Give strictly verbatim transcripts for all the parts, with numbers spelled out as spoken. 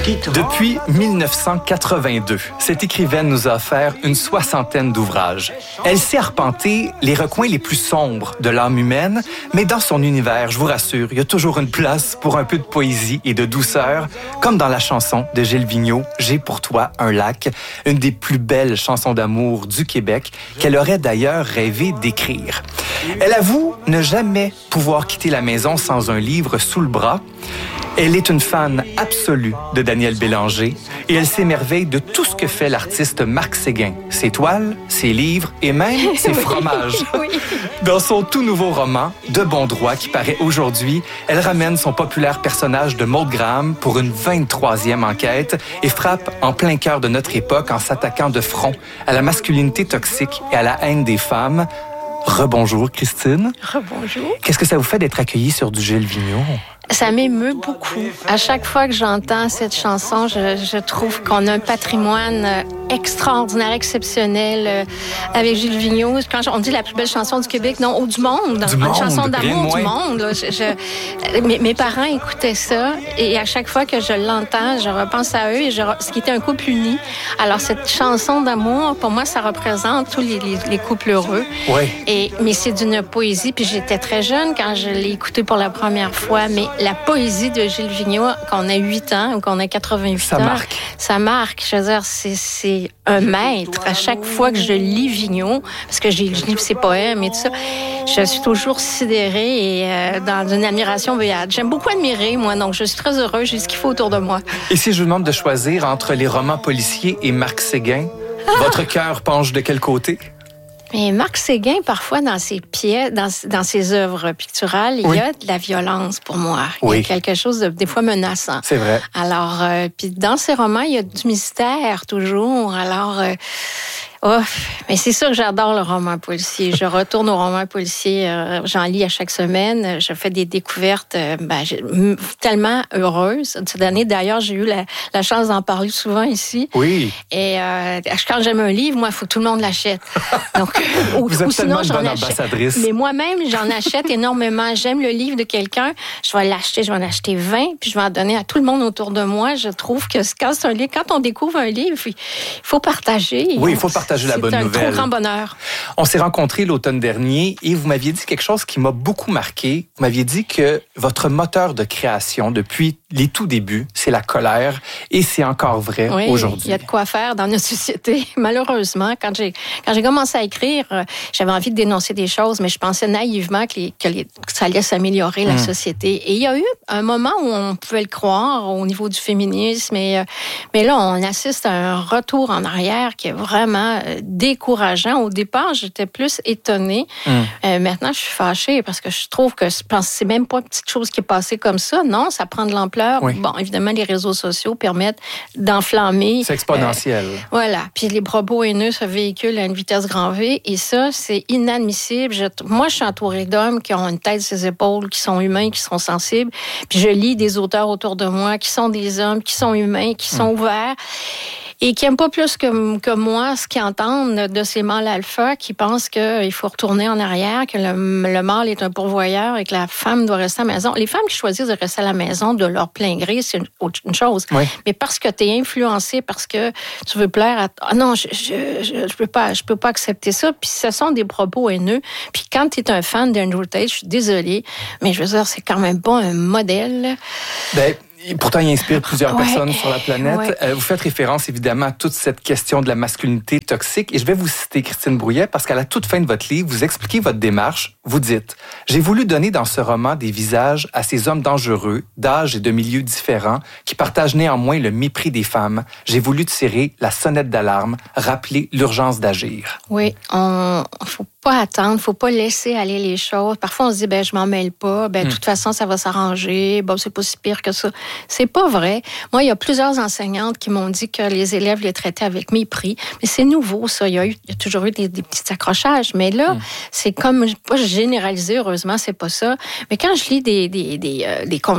Depuis dix-neuf cent quatre-vingt-deux, cette écrivaine nous a offert une soixantaine d'ouvrages. Elle sait arpenter les recoins les plus sombres de l'âme humaine, mais dans son univers, je vous rassure, il y a toujours une place pour un peu de poésie et de douceur, comme dans la chanson de Gilles Vigneault, « J'ai pour toi un lac », une des plus belles chansons d'amour du Québec, qu'elle aurait d'ailleurs rêvé d'écrire. Elle avoue ne jamais pouvoir quitter la maison sans un livre sous le bras. Elle est une fan absolue de Daniel Bélanger et elle s'émerveille de tout ce que fait l'artiste Marc Séguin, ses toiles, ses livres et même ses fromages. Oui. Dans son tout nouveau roman, De bon droit, qui paraît aujourd'hui, elle ramène son populaire personnage de Maud Graham pour une vingt-troisième enquête et frappe en plein cœur de notre époque en s'attaquant de front à la masculinité toxique et à la haine des femmes. Rebonjour, Christine. Rebonjour. Qu'est-ce que ça vous fait d'être accueillie sur du Gilles Vigneault? Ça m'émeut beaucoup. À chaque fois que j'entends cette chanson, je, je trouve qu'on a un patrimoine extraordinaire, exceptionnel avec Gilles Vigneault. Quand on dit la plus belle chanson du Québec, non, ou du monde, du une monde, chanson d'amour du monde. Là, je, je, mes, mes parents écoutaient ça et à chaque fois que je l'entends, je repense à eux et je, ce qui était un couple uni. Alors cette chanson d'amour, pour moi, ça représente tous les, les, les couples heureux. Oui. Et mais c'est d'une poésie. Puis j'étais très jeune quand je l'ai écouté pour la première fois, mais la poésie de Gilles Vigneault, qu'on a huit ans ou qu'on a quatre-vingt-huit ça ans, marque. ça marque. Je veux dire, c'est, c'est un maître. À chaque fois que je lis Vigneault, parce que j'ai, je lis ses poèmes et tout ça, je suis toujours sidérée et euh, dans une admiration béate. J'aime beaucoup admirer, moi, donc je suis très heureuse. J'ai ce qu'il faut autour de moi. Et si je vous demande de choisir entre les romans policiers et Marc Séguin, ah! Votre cœur penche de quel côté? Mais Marc Séguin, parfois, dans ses pièces, dans, dans ses œuvres picturales, il oui. y a de la violence pour moi. Oui. Il y a quelque chose de, des fois, menaçant. C'est vrai. Alors, euh, puis dans ses romans, il y a du mystère, toujours. Alors, euh, oh, mais c'est sûr que j'adore le roman policier. Je retourne au roman policier. Euh, j'en lis à chaque semaine. Je fais des découvertes euh, ben, tellement heureuses. Cette année, d'ailleurs, j'ai eu la, la chance d'en parler souvent ici. Oui. Et euh, quand j'aime un livre, moi, il faut que tout le monde l'achète. Donc, ou, Vous êtes ou sinon, tellement une j'en bonne achète. ambassadrice. Mais moi-même, j'en achète énormément. J'aime le livre de quelqu'un. Je vais l'acheter. Je vais en acheter vingt, puis je vais en donner à tout le monde autour de moi. Je trouve que quand, c'est un livre, quand on découvre un livre, il faut partager. Oui, il faut partager la bonne nouvelle. C'est un trop grand bonheur. On s'est rencontrés l'automne dernier et vous m'aviez dit quelque chose qui m'a beaucoup marqué. Vous m'aviez dit que votre moteur de création depuis les tout débuts, c'est la colère et c'est encore vrai oui, aujourd'hui. Il y a de quoi faire dans notre société. Malheureusement, quand j'ai, quand j'ai commencé à écrire, j'avais envie de dénoncer des choses, mais je pensais naïvement que, les, que, les, que ça allait s'améliorer, la mmh. société. Et il y a eu un moment où on pouvait le croire au niveau du féminisme, et, mais là, on assiste à un retour en arrière qui est vraiment décourageant. Au départ, j'étais plus étonnée. Mmh. Euh, maintenant, je suis fâchée parce que je trouve que je pense que c'est même pas une petite chose qui est passée comme ça. Non, ça prend de l'ampleur. Oui. Bon, évidemment, les réseaux sociaux permettent d'enflammer. C'est exponentiel. Euh, voilà. Puis les propos haineux se véhiculent à une vitesse grand V. Et ça, c'est inadmissible. Je, moi, je suis entourée d'hommes qui ont une tête sur les épaules, qui sont humains, qui sont sensibles. Puis je lis des auteurs autour de moi qui sont des hommes, qui sont humains, qui sont mmh. ouverts. Et qui n'aiment pas plus que, que moi ce qu'ils entendent de ces mâles alpha qui pensent qu'il faut retourner en arrière, que le, le mâle est un pourvoyeur et que la femme doit rester à la maison. Les femmes qui choisissent de rester à la maison de leur plein gré, c'est une, une chose. Oui. Mais parce que tu es influencé, parce que tu veux plaire à... Ah non, je je, je, je peux pas, je peux pas accepter ça. Puis ce sont des propos haineux. Puis quand tu es un fan d'Andrew Tate, je suis désolée, mais je veux dire, c'est quand même pas un modèle. Ben... Pourtant, il inspire plusieurs ouais, personnes sur la planète. Ouais. Euh, vous faites référence, évidemment, à toute cette question de la masculinité toxique. Et je vais vous citer Christine Brouillet parce qu'à la toute fin de votre livre, vous expliquez votre démarche. Vous dites « J'ai voulu donner dans ce roman des visages à ces hommes dangereux, d'âge et de milieux différents, qui partagent néanmoins le mépris des femmes. J'ai voulu tirer la sonnette d'alarme, rappeler l'urgence d'agir. » Oui, on faut pas attendre, faut pas laisser aller les choses. Parfois, on se dit, ben, je m'en mêle pas, ben, de toute façon, ça va s'arranger, bon, c'est pas si pire que ça. C'est pas vrai. Moi, il y a plusieurs enseignantes qui m'ont dit que les élèves les traitaient avec mépris, mais c'est nouveau, ça. Il y a, eu, il y a toujours eu des, des petits accrochages, mais là, mm. c'est comme, pas généralisé, heureusement, c'est pas ça. Mais quand je lis des, des, des, euh, des, des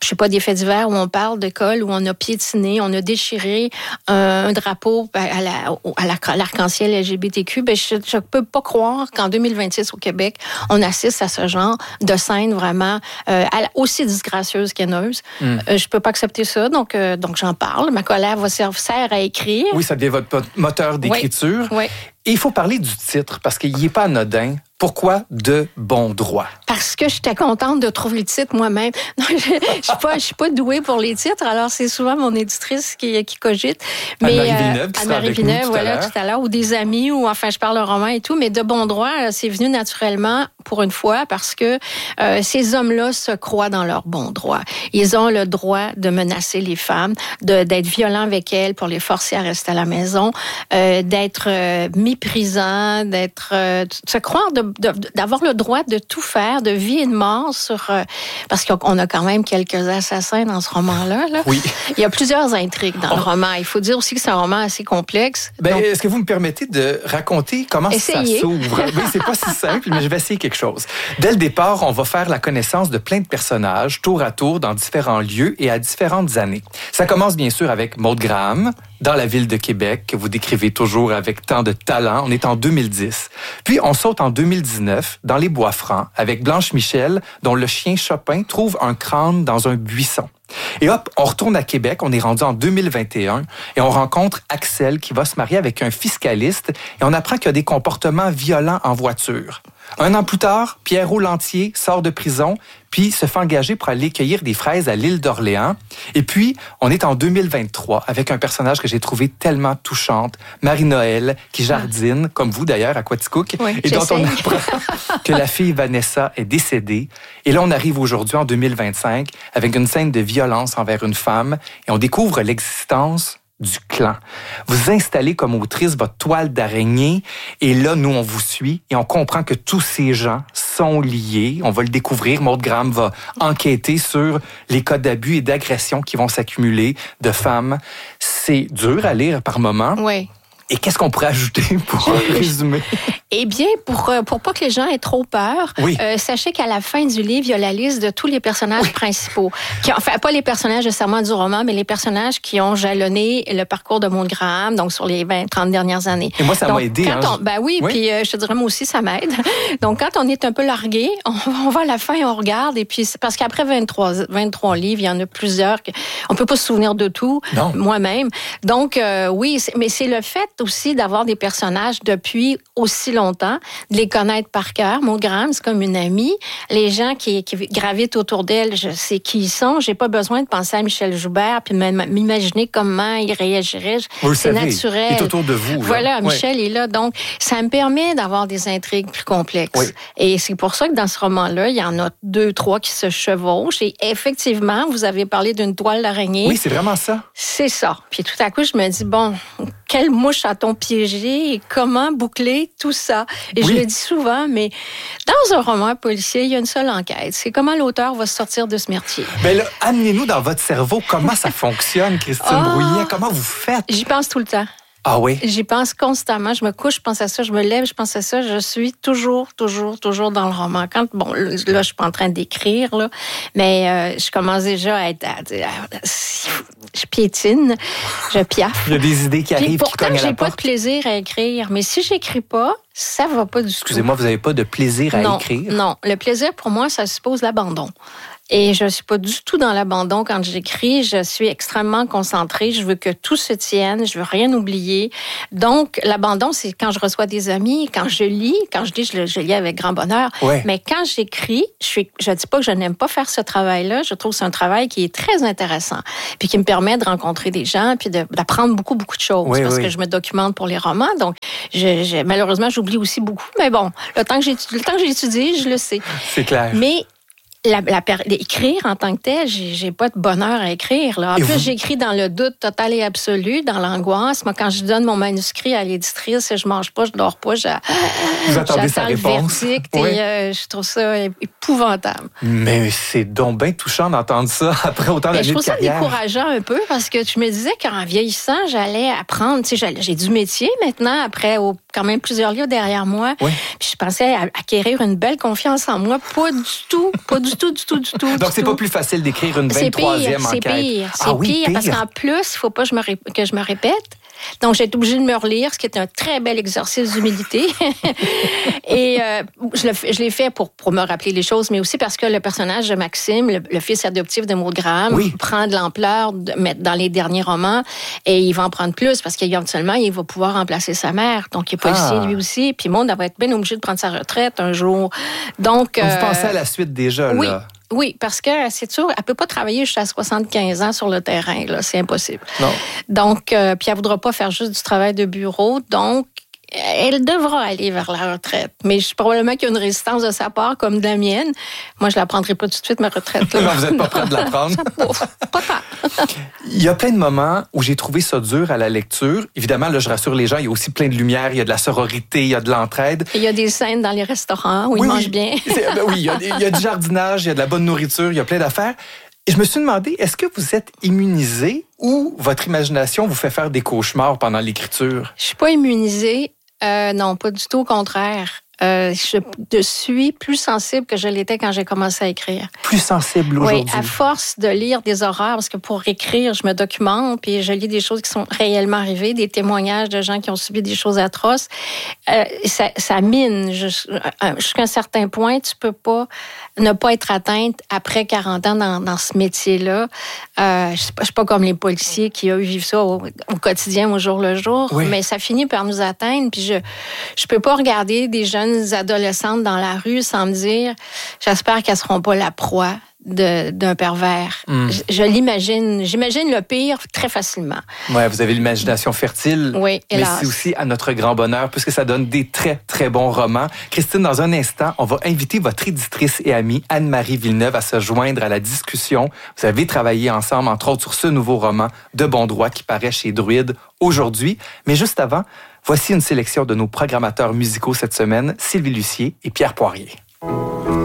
je sais pas, des faits divers où on parle d'école, où on a piétiné, on a déchiré un, un drapeau à, la, à, la, à l'arc-en-ciel L G B T Q, ben je ne peux pas croire qu'en deux mille vingt-six au Québec, on assiste à ce genre de scène vraiment euh, aussi disgracieuse qu'haineuse. Mm. Euh, je peux pas accepter ça, donc, euh, donc j'en parle. Ma colère va servir à écrire. Oui, ça devient votre moteur d'écriture. Oui. Oui. Et il faut parler du titre, parce qu'il n'est pas anodin. Pourquoi de bon droit? Parce que j'étais contente de trouver le titre moi-même. Non, je ne suis pas, je suis pas douée pour les titres, alors c'est souvent mon éditrice qui, qui cogite. Mais, Anne-Marie Villeneuve, qui sera avec nous tout voilà, à l'heure. tout à l'heure, ou des amis, ou enfin, je parle le roman et tout, mais de bon droit, c'est venu naturellement pour une fois parce que euh, ces hommes-là se croient dans leur bon droit. Ils ont le droit de menacer les femmes, de, d'être violents avec elles pour les forcer à rester à la maison, euh, d'être euh, méprisants, d'être, euh, de se croire, de, de, d'avoir le droit de tout faire, de vie et de mort sur... Euh, parce qu'on a quand même quelques assassins dans ce roman-là. Là. Oui. Il y a plusieurs intrigues dans oh. le roman. Il faut dire aussi que c'est un roman assez complexe. Ben, donc... Est-ce que vous me permettez de raconter comment Essayez. ça s'ouvre? Oui, c'est pas si simple, mais je vais essayer quelque chose. Dès le départ, on va faire la connaissance de plein de personnages, tour à tour, dans différents lieux et à différentes années. Ça commence bien sûr avec Maude Graham, dans la ville de Québec, que vous décrivez toujours avec tant de talent. On est en deux mille dix. Puis, on saute en deux mille dix-neuf, dans les Bois-Francs, avec Blanche Michel, dont le chien Chopin trouve un crâne dans un buisson. Et hop, on retourne à Québec, on est rendu en deux mille vingt et un, et on rencontre Axel qui va se marier avec un fiscaliste, et on apprend qu'il y a des comportements violents en voiture. Un an plus tard, Pierrot Lantier sort de prison, puis se fait engager pour aller cueillir des fraises à l'île d'Orléans. Et puis, on est en deux mille vingt-trois avec un personnage que j'ai trouvé tellement touchante, Marie-Noël, qui jardine, comme vous d'ailleurs, à Quaticook, oui, et dont j'essaie. on apprend que la fille Vanessa est décédée. Et là, on arrive aujourd'hui en deux mille vingt-cinq avec une scène de violence envers une femme, et on découvre l'existence du clan. Vous installez comme autrice votre toile d'araignée et là, nous, on vous suit et on comprend que tous ces gens sont liés. On va le découvrir. Maude Graham va enquêter sur les cas d'abus et d'agression qui vont s'accumuler de femmes. C'est dur à lire par moments. Oui. Et qu'est-ce qu'on pourrait ajouter pour résumer? Eh bien, pour, pour pas que les gens aient trop peur, oui. euh, sachez qu'à la fin du livre, il y a la liste de tous les personnages oui. principaux. Qui, enfin, pas les personnages nécessairement du roman, mais les personnages qui ont jalonné le parcours de Maude Graham, donc sur les vingt, trente dernières années. Et moi, ça donc, m'a aidé. Quand hein, on, ben oui, oui. puis euh, je te dirais, moi aussi, ça m'aide. Donc, quand on est un peu largué, on, on va à la fin, on regarde, et puis, parce qu'après vingt-trois, vingt-trois livres, il y en a plusieurs, que, on peut pas se souvenir de tout, non. moi-même. Donc, euh, oui, c'est, mais c'est le fait aussi d'avoir des personnages depuis aussi longtemps, de les connaître par cœur. Maude Graham, c'est comme une amie. Les gens qui, qui gravitent autour d'elle, je sais qui ils sont. J'ai pas besoin de penser à Michel Joubert puis m'imaginer comment il réagirait. Vous c'est le savez, naturel. il est autour de vous. Là. Voilà, oui. Michel est là. Donc, ça me permet d'avoir des intrigues plus complexes. Oui. Et c'est pour ça que dans ce roman-là, il y en a deux, trois qui se chevauchent. Et effectivement, vous avez parlé d'une toile d'araignée. Oui, c'est vraiment ça. C'est ça. Puis tout à coup, je me dis, bon, quelle mouche a-t-on piégé et comment boucler tout ça? Et oui. je le dis souvent, mais dans un roman policier, il y a une seule enquête. C'est comment l'auteur va sortir de ce merdier. Bien là, amenez-nous dans votre cerveau comment ça fonctionne, Christine oh, Brouillet. Comment vous faites? J'y pense tout le temps. Ah oui? J'y pense constamment. Je me couche, je pense à ça. Je me lève, je pense à ça. Je suis toujours, toujours, toujours dans le roman. Quand, bon, là, je suis pas en train d'écrire, là, mais euh, je commence déjà à être... À, à, à, je piétine, je piaffe. Il y a des idées qui Puis arrivent, pourtant, qui cognent à la j'ai porte. pas de plaisir à écrire. Mais si j'écris pas, ça va pas du tout. Excusez-moi, vous n'avez pas de plaisir à non, écrire? Non, le plaisir, pour moi, ça suppose l'abandon. Et je suis pas du tout dans l'abandon quand j'écris. Je suis extrêmement concentrée. Je veux que tout se tienne. Je veux rien oublier. Donc, l'abandon, c'est quand je reçois des amis, quand je lis. Quand je lis, je, je lis avec grand bonheur. Ouais. Mais quand j'écris, je suis, je dis pas que je n'aime pas faire ce travail-là. Je trouve que c'est un travail qui est très intéressant. Puis qui me permet de rencontrer des gens puis de, d'apprendre beaucoup, beaucoup de choses. Oui, parce oui. que je me documente pour les romans. Donc, je, je, malheureusement, j'oublie aussi beaucoup. Mais bon, le temps que j'ai, le temps que j'ai étudié, je le sais. C'est clair. Mais La, la, écrire en tant que tel, j'ai, j'ai pas de bonheur à écrire. Là. En et plus, vous... j'écris dans le doute total et absolu, dans l'angoisse. Moi, quand je donne mon manuscrit à l'éditrice, je mange pas, je dors pas, je, vous attendez sa j'attends le réponse. verdict oui. et euh, je trouve ça épouvantable. Mais c'est donc bien touchant d'entendre ça après autant d'années de carrière. Je trouve ça décourageant un peu parce que je me disais qu'en vieillissant, j'allais apprendre. Tu sais, j'ai du métier maintenant, après au, quand même plusieurs livres derrière moi. Oui. Puis je pensais acquérir une belle confiance en moi. Pas du tout, pas du du tout, du tout, du tout. Donc, du c'est tout. pas plus facile d'écrire une vingt-troisième enquête. C'est pire, c'est ah, oui, pire, pire, parce qu'en plus, il faut pas que je, me ré... que je me répète. Donc, j'ai été obligée de me relire, ce qui est un très bel exercice d'humilité. Et euh, je, le, je l'ai fait pour, pour me rappeler les choses, mais aussi parce que le personnage de Maxime, le, le fils adoptif de Maud Graham, oui. prend de l'ampleur de, dans les derniers romans et il va en prendre plus parce qu'éventuellement, il va pouvoir remplacer sa mère. Donc, il est policier ah. lui aussi. Puis Maud va être bien obligée de prendre sa retraite un jour. Donc, Vous euh, pensez à la suite déjà, oui. là? Oui, parce que c'est sûr, elle peut pas travailler jusqu'à soixante-quinze ans sur le terrain, là, c'est impossible. Non. Donc, euh, puis elle voudra pas faire juste du travail de bureau, donc elle devra aller vers la retraite. Mais je, probablement qu'il y a une résistance de sa part, comme de la mienne. Moi, je la prendrai pas tout de suite, ma retraite. Là. Non, vous n'êtes pas prête de la prendre? Pas tant. Il y a plein de moments où j'ai trouvé ça dur à la lecture. Évidemment, là, je rassure les gens, il y a aussi plein de lumière, il y a de la sororité, il y a de l'entraide. Et il y a des scènes dans les restaurants où oui, ils mangent bien. Ben oui, il y, a, il y a du jardinage, il y a de la bonne nourriture, il y a plein d'affaires. Et je me suis demandé, est-ce que vous êtes immunisé ou votre imagination vous fait faire des cauchemars pendant l'écriture? Je suis pas immunisée. Euh, non, pas du tout, au contraire. Euh, je, je suis plus sensible que je l'étais quand j'ai commencé à écrire. Plus sensible aujourd'hui? Oui, à force de lire des horreurs, parce que pour écrire, je me documente, puis je lis des choses qui sont réellement arrivées, des témoignages de gens qui ont subi des choses atroces. Euh, ça, ça mine. Jusqu'à un certain point, tu peux pas ne pas être atteinte après quarante ans dans, dans ce métier-là. Euh, je ne suis, suis pas comme les policiers qui, eux, vivent ça au, au quotidien, au jour le jour, oui. mais ça finit par nous atteindre, puis je je peux pas regarder des jeunes adolescentes dans la rue sans me dire, j'espère qu'elles seront pas la proie de, d'un pervers. Mm. Je, je l'imagine, j'imagine le pire très facilement. Ouais, vous avez l'imagination fertile. Oui, hélas. Mais c'est aussi à notre grand bonheur, puisque ça donne des très, très bons romans. Christine, dans un instant, on va inviter votre éditrice et amie Anne-Marie Villeneuve à se joindre à la discussion. Vous avez travaillé ensemble, entre autres, sur ce nouveau roman de bon droit qui paraît chez Druide aujourd'hui. Mais juste avant, voici une sélection de nos programmateurs musicaux cette semaine, Sylvie Lucier et Pierre Poirier.